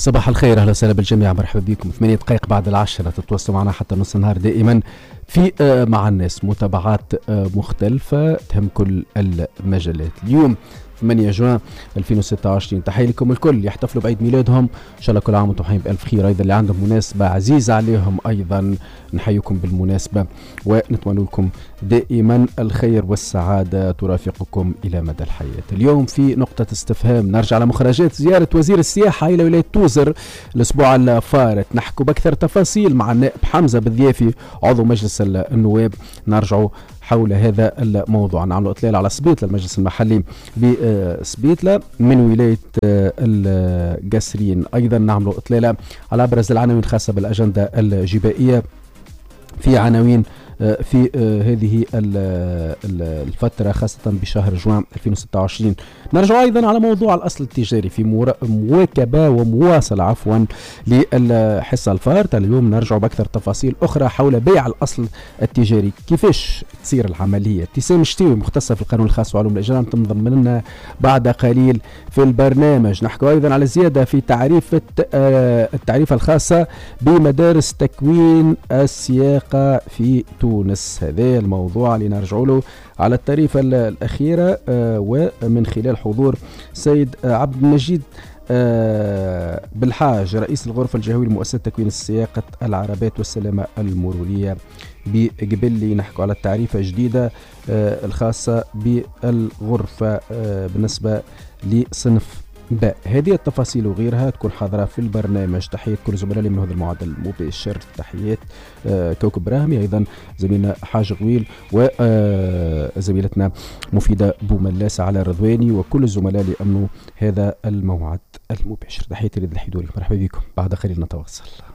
صباح الخير، اهلا وسهلا بالجميع، مرحبا بكم. 8 دقائق بعد العشرة تتواصلوا معنا حتى نص النهار دائما في مع الناس، متابعات مختلفة تهم كل المجالات. اليوم 8 جوان 2026، تحية لكم الكل يحتفلوا بعيد ميلادهم، ان شاء الله كل عام وانتم حيين بألف خير. ايضا اللي عندهم مناسبة عزيزة عليهم ايضا نحييكم بالمناسبة ونتمنى لكم دائما الخير والسعادة ترافقكم الى مدى الحياة. اليوم في نقطة استفهام، نرجع لمخرجات زيارة وزير السياحة الى ولاية توزر الاسبوع الفارط، نحكوا باكثر تفاصيل مع النائب حمزة بالضيافي عضو مجلس النواب، نرجعوا حول هذا الموضوع. نعملوا اطلال على سبيتلة، المجلس المحلي بسبيتلة من ولاية القصرين. ايضا نعملوا اطلالة على ابرز العناوين الخاصة بالاجندة الجبائية في عناوين في هذه الفترة خاصة بشهر جوان 2026. نرجع أيضا على موضوع الأصل التجاري في مواكبة ومواصلة للحصة الفارطة. اليوم نرجع بأكثر تفاصيل أخرى حول بيع الأصل التجاري، كيفاش تصير العملية. ابتسام شتوي مختصة في القانون الخاص وعلوم الإجرام تنضم لنا بعد قليل في البرنامج. نحكي أيضا على زيادة في التعريفة الخاصة بمدارس تكوين السياقة في تونس. هذا الموضوع اللي نرجع له على التعريفة الأخيرة ومن خلال حضور سيد عبد المجيد بالحاج رئيس الغرفة الجهوية لمؤسسة تكوين السياقة العربات والسلامة المرورية بقبلي. نحكوا على التعريفة الجديدة الخاصة بالغرفة بالنسبة لصنف باء. هذه التفاصيل وغيرها تكون حاضرة في البرنامج. تحية كل زملائي من هذا المعدل المباشر، تحيات كوكب براهمي، أيضا زميلنا حاج غويل وزميلتنا مفيدة بوملاس على رضواني وكل الزملاء اللي أمنوا هذا الموعد المباشر. تحياتي لذي الحدوري، مرحبا بكم، بعد قليل نتواصل.